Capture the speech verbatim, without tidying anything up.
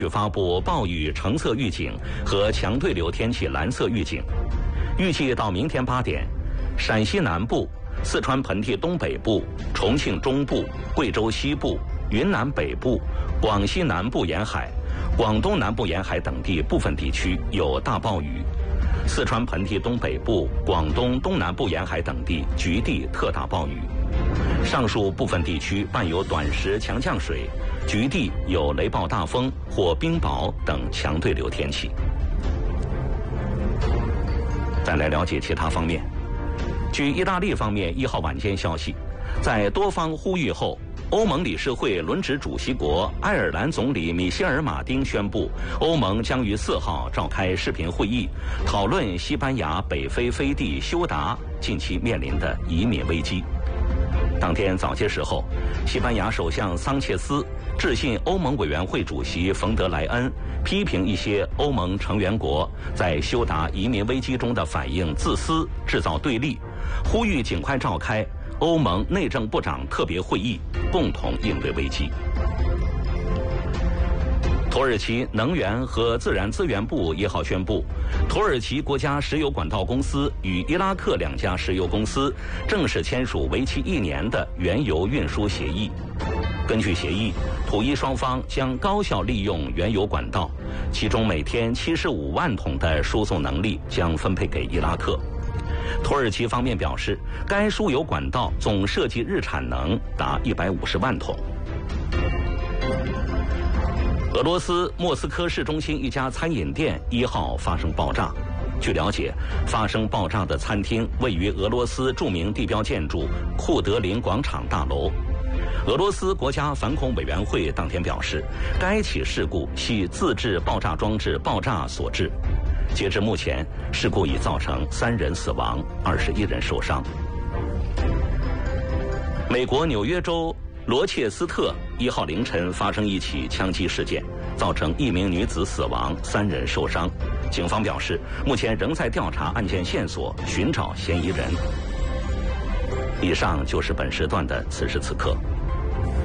发布暴雨橙色预警和强对流天气蓝色预警。预计到明天八点，陕西南部、四川盆地东北部、重庆中部、贵州西部、云南北部、广西南部沿海、广东南部沿海等地部分地区有大暴雨；四川盆地东北部、广东东南部沿海等地局地特大暴雨。上述部分地区伴有短时强降水，局地有雷暴大风或冰雹等强对流天气。再来了解其他方面。据意大利方面一号晚间消息，在多方呼吁后，欧盟理事会轮值主席国爱尔兰总理米歇尔·马丁宣布，欧盟将于四号召开视频会议，讨论西班牙北非飞地休达近期面临的移民危机。当天早些时候，西班牙首相桑切斯致信欧盟委员会主席冯德莱恩，批评一些欧盟成员国在休达移民危机中的反应自私，制造对立，呼吁尽快召开欧盟内政部长特别会议，共同应对危机。土耳其能源和自然资源部一号宣布，土耳其国家石油管道公司与伊拉克两家石油公司正式签署为期一年的原油运输协议。根据协议，土伊双方将高效利用原油管道，其中每天七十五万桶的输送能力将分配给伊拉克。土耳其方面表示，该输油管道总设计日产能达一百五十万桶。俄罗斯莫斯科市中心一家餐饮店一号发生爆炸。据了解，发生爆炸的餐厅位于俄罗斯著名地标建筑库德林广场大楼。俄罗斯国家反恐委员会当天表示，该起事故系自制爆炸装置爆炸所致。截至目前，事故已造成三人死亡，二十一人受伤。美国纽约州罗切斯特一号凌晨发生一起枪击事件，造成一名女子死亡，三人受伤。警方表示，目前仍在调查案件线索，寻找嫌疑人。以上就是本时段的此时此刻。